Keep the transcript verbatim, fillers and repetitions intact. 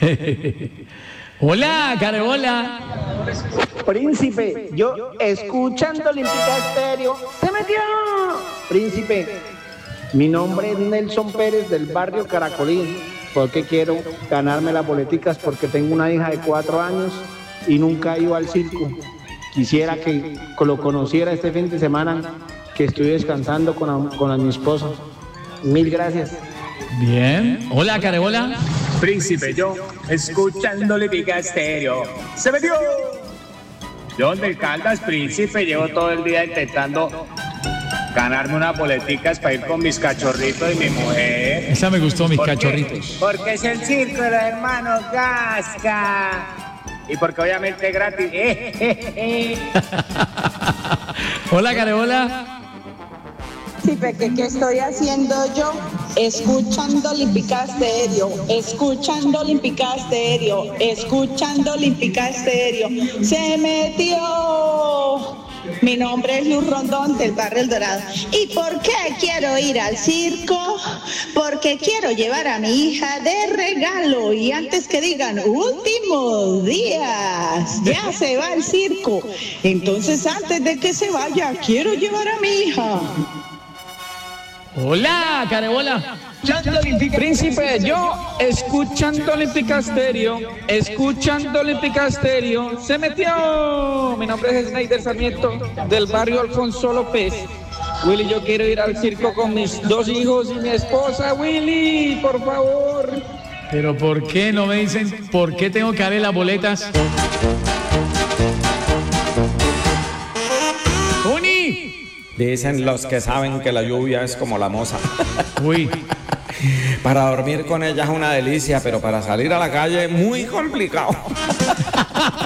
Hola, Carebola. Príncipe, yo escuchando Olímpica Estéreo, se metió. Príncipe, mi nombre es Nelson Pérez del barrio Caracolín, porque quiero ganarme las boleticas porque tengo una hija de cuatro años y nunca he ido al circo. Quisiera que lo conociera este fin de semana, que estoy descansando con, con mi esposa. Mil gracias. Bien. Hola, Carebola. Príncipe, yo escuchando Olímpica Estéreo. ¡Se metió! Yo del Caldas, príncipe, llevo todo el día intentando ganarme unas boleticas para ir con mis cachorritos y mi mujer. Esa me gustó, mis ¿Por qué? cachorritos. Porque es el circo de los hermanos Gasca. Y porque obviamente es gratis. Hola, Carebola. Sí, porque ¿qué estoy haciendo yo? Escuchando Olímpica Estéreo, escuchando Olímpica Estéreo, escuchando Olímpica Estéreo. Se metió. Mi nombre es Luz Rondón del barrio El Dorado. ¿Y por qué quiero ir al circo? Porque quiero llevar a mi hija de regalo. Y antes que digan últimos días, ya se va al circo. Entonces antes de que se vaya, quiero llevar a mi hija. Hola, Carebola. Príncipe, yo escuchando Olímpica Estéreo, escuchando Olímpica Estéreo, se metió. Mi nombre es Snyder Sarmiento del barrio Alfonso López. Willy, yo quiero ir al circo con mis dos hijos y mi esposa. Willy, por favor. Pero ¿por qué no me dicen por qué tengo que darle las boletas? ¡Uni! Dicen los que saben que la lluvia es como la moza. Uy. Para dormir con ella es una delicia, pero para salir a la calle muy complicado.